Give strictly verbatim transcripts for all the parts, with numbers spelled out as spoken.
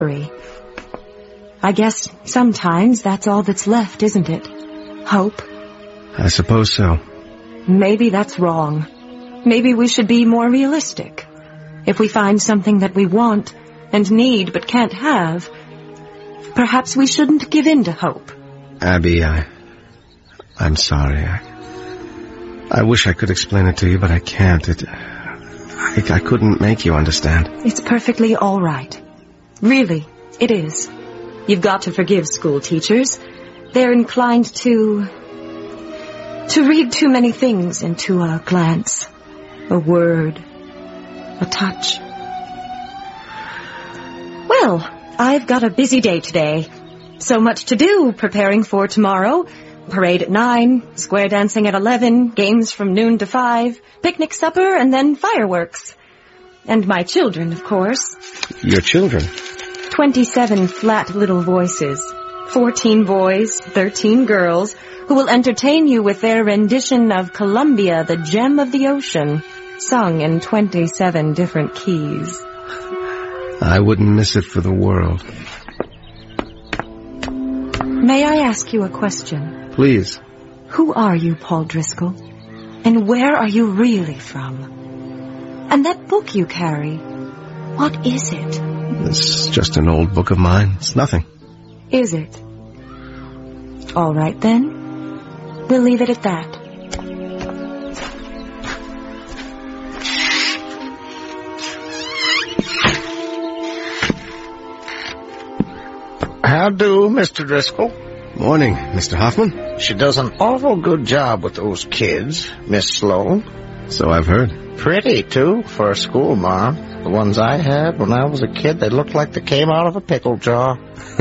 I guess sometimes that's all that's left, isn't it? Hope. I suppose so. Maybe that's wrong. Maybe we should be more realistic. If we find something that we want and need but can't have, perhaps we shouldn't give in to hope. Abby, I... I'm sorry. I, I wish I could explain it to you, but I can't. It... I, I couldn't make you understand. It's perfectly all right. Really, it is. You've got to forgive school teachers. They're inclined to... to read too many things into a glance, a word, a touch. Well, I've got a busy day today. So much to do preparing for tomorrow. Parade at nine, square dancing at eleven, games from noon to five, picnic supper, and then fireworks. And my children, of course. Your children? Twenty-seven flat little voices. Fourteen boys, thirteen girls, who will entertain you with their rendition of Columbia, the Gem of the Ocean, sung in twenty-seven different keys. I wouldn't miss it for the world. May I ask you a question? Please. Who are you, Paul Driscoll? And where are you really from? And that book you carry, what is it? It's just an old book of mine. It's nothing. Is it? All right, then. We'll leave it at that. How do, Mister Driscoll? Morning, Mister Hoffman. She does an awful good job with those kids, Miss Sloan. So I've heard. Pretty, too, for a school mom. The ones I had when I was a kid, they looked like they came out of a pickle jar.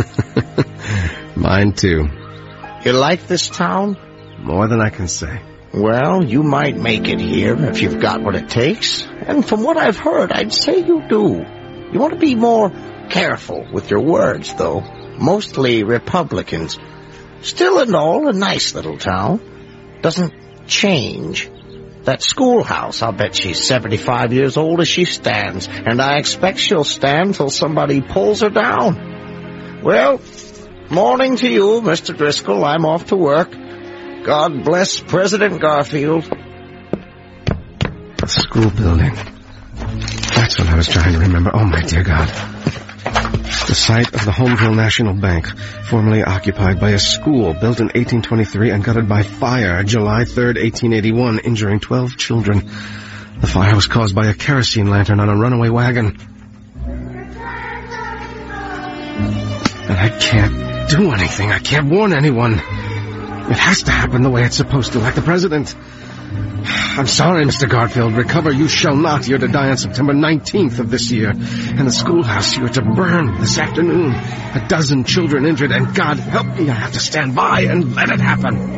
Mine, too. You like this town? More than I can say. Well, you might make it here if you've got what it takes. And from what I've heard, I'd say you do. You want to be more careful with your words, though. Mostly Republicans. Still and all, a nice little town. Doesn't change. That schoolhouse, I'll bet she's seventy-five years old as she stands, and I expect she'll stand till somebody pulls her down. Well, morning to you, Mister Driscoll. I'm off to work. God bless President Garfield. The school building. That's what I was trying to remember. Oh, my dear God. The site of the Homeville National Bank, formerly occupied by a school built in eighteen twenty-three and gutted by fire July third, eighteen eighty-one, injuring twelve children. The fire was caused by a kerosene lantern on a runaway wagon. And I can't do anything. I can't warn anyone. It has to happen the way it's supposed to, like the president. I'm sorry, Mister Garfield. Recover you shall not. You're to die on September nineteenth of this year. And the schoolhouse you're to burn this afternoon. A dozen children injured, and God help me, I have to stand by and let it happen.